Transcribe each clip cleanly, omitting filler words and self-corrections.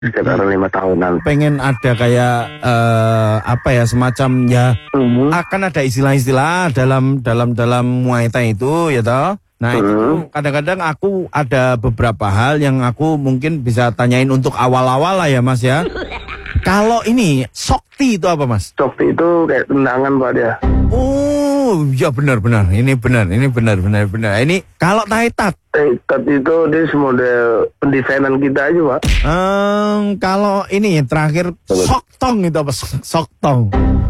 sekitar 5 tahunan. Pengen ada kayak apa ya, semacam ya akan ada istilah-istilah dalam Muay Thai itu ya toh. Nah itu kadang-kadang aku ada beberapa hal yang aku mungkin bisa tanyain untuk awal-awal lah ya Mas ya. Kalau ini Shokti itu apa Mas? Shokti itu kayak tendangan Pak dia. Oh ya benar. Ini benar. Ini kalau Thaitat. Thaitat itu dia model pendefensan kita aja Pak. Kalau ini terakhir Soktong itu apa? Soktong.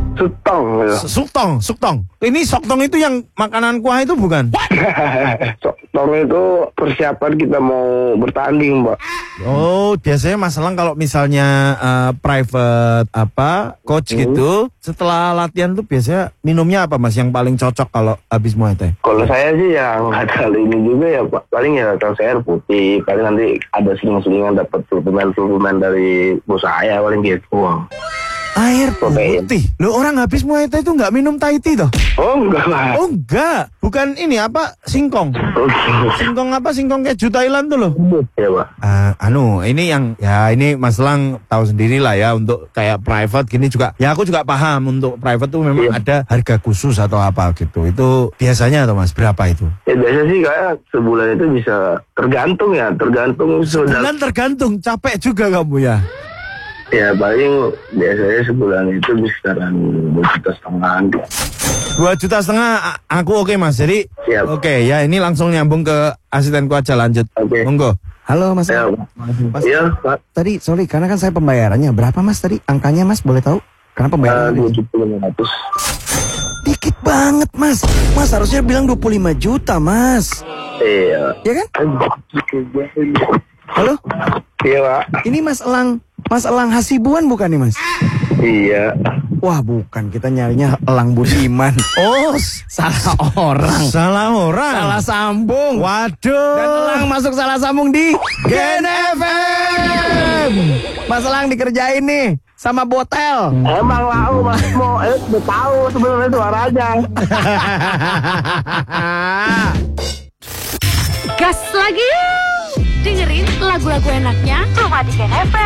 Suktong. Ini soktong itu yang makanan kuah itu bukan? Soktong itu persiapan kita mau bertanding, Mbak. Oh, biasanya Mas Elang kalau misalnya private coach gitu, setelah latihan tuh biasanya minumnya apa Mas yang paling cocok kalau habis Muay Thai? Kalau saya sih yang ada kali ini juga ya Pak, paling ya kalau saya air putih, paling nanti ada seling-selingan dapat suplemen dari bos saya paling gitu. Air putih. Loh orang habis Muay Thai itu nggak minum Thai tea toh? Oh enggak Pak. Oh enggak. Bukan ini apa? Singkong. Singkong apa? Singkong keju Thailand tuh loh. Iya Pak. Ini yang ya ini Mas Lang tahu sendiri lah ya untuk kayak private gini juga. Ya aku juga paham untuk private tuh memang ada harga khusus atau apa gitu. Itu biasanya atau Mas berapa itu? Ya biasa sih kayak sebulan itu bisa tergantung. Sebulan tergantung. Capek juga kamu ya. Ya paling biasanya sebulan itu bisa 2,5 juta. 2,5 juta aku oke Mas. Jadi oke ya ini langsung nyambung ke asistenku aja lanjut. Oke. Monggo. Halo Mas. Mas. Iya Pak. Tadi sorry karena kan saya pembayarannya berapa Mas tadi angkanya Mas boleh tahu? Karena pembayarannya 2,500. Dikit banget Mas. Mas harusnya bilang 25 juta Mas. Iya. Iya kan? Halo? Iya Pak. Ini Mas Elang Hasibuan bukan nih Mas? Iya. Wah bukan, kita nyarinya Elang Budiman. Oh, salah orang. Salah sambung. Waduh. Dan Elang masuk salah sambung di Gen FM. Mas Elang dikerjain nih sama Botel. Emang lau Mas Mo, udah tahu sebenarnya suaranya. Gas lagi. Dengerin lagu-lagu enaknya cuma di Gen FM.